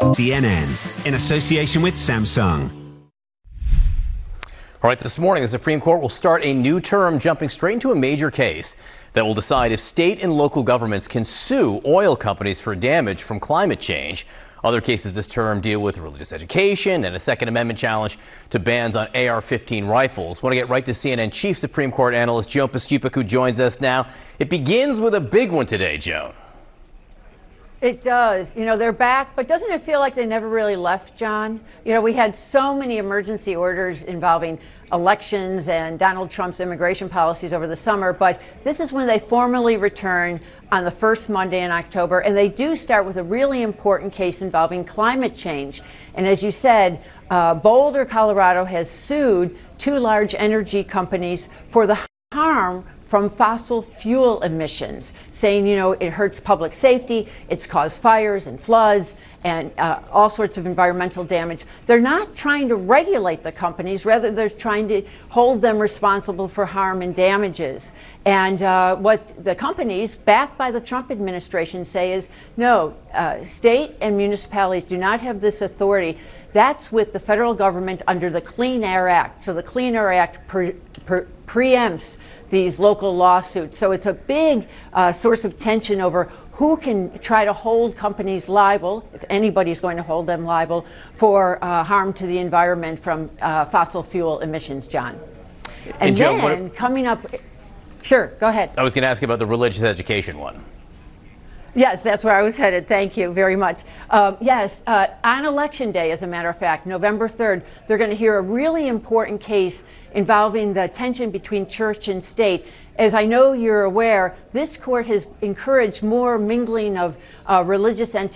CNN, in association with Samsung. All right, this morning, the Supreme Court will start a new term, jumping straight into a major case that will decide if state and local governments can sue oil companies for damage from climate change. Other cases this term deal with religious education and a Second Amendment challenge to bans on AR-15 rifles. Want to get right to CNN Chief Supreme Court Analyst Joan Poskupik, who joins us now. It begins with a big one today, Joan. It does. You know, they're back, but doesn't it feel like they never really left, John? You know, we had so many emergency orders involving elections and Donald Trump's immigration policies over the summer, but this is when they formally return on the first Monday in October, and they do start with a really important case involving climate change. And as you said, Boulder, Colorado has sued two large energy companies for the harm from fossil fuel emissions, saying, you know, it hurts public safety, it's caused fires and floods and all sorts of environmental damage. They're not trying to regulate the companies, rather they're trying to hold them responsible for harm and damages. And what the companies, backed by the Trump administration, say is, no, state and municipalities do not have this authority. That's with the federal government under the Clean Air Act. So the Clean Air Act preempts these local lawsuits. So it's a big source of tension over who can try to hold companies liable, if anybody's going to hold them liable, for harm to the environment from fossil fuel emissions, John. And Joan, then coming up, sure, go ahead. I was going to ask about the religious education one. Yes, that's where I was headed. Thank you very much. Yes, on Election Day, as a matter of fact, November 3rd, they're going to hear a really important case involving the tension between church and state. As I know you're aware, this court has encouraged more mingling of religious entities